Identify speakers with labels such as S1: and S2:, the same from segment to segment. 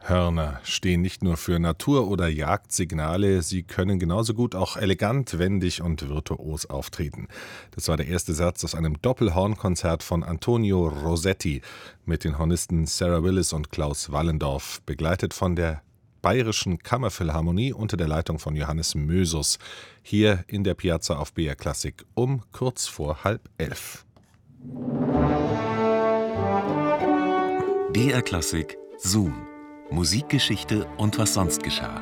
S1: Hörner stehen nicht nur für Natur- oder Jagdsignale, sie können genauso gut auch elegant, wendig und virtuos auftreten. Das war der erste Satz aus einem Doppelhornkonzert von Antonio Rossetti mit den Hornisten Sarah Willis und Klaus Wallendorf, begleitet von der Bayerischen Kammerphilharmonie unter der Leitung von Johannes Mösus, hier in der Piazza auf BR Klassik um kurz vor 10:30.
S2: BR Klassik Zoom. Musikgeschichte und was sonst geschah.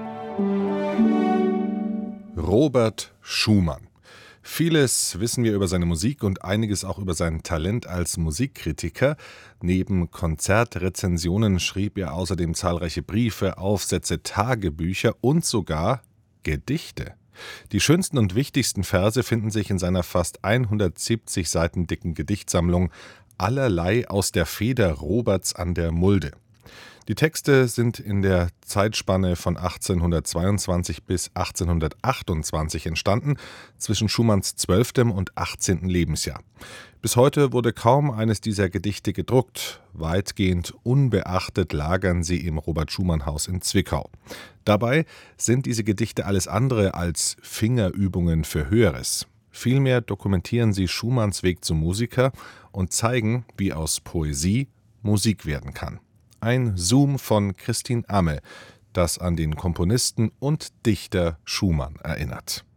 S1: Robert Schumann. Vieles wissen wir über seine Musik und einiges auch über sein Talent als Musikkritiker. Neben Konzertrezensionen schrieb er außerdem zahlreiche Briefe, Aufsätze, Tagebücher und sogar Gedichte. Die schönsten und wichtigsten Verse finden sich in seiner fast 170 Seiten dicken Gedichtsammlung Allerlei aus der Feder Roberts an der Mulde. Die Texte sind in der Zeitspanne von 1822 bis 1828 entstanden, zwischen Schumanns 12. und 18. Lebensjahr. Bis heute wurde kaum eines dieser Gedichte gedruckt. Weitgehend unbeachtet lagern sie im Robert-Schumann-Haus in Zwickau. Dabei sind diese Gedichte alles andere als Fingerübungen für Höheres. Vielmehr dokumentieren sie Schumanns Weg zum Musiker und zeigen, wie aus Poesie Musik werden kann. Ein Zoom von Christine Amme, das an den Komponisten und Dichter Schumann erinnert.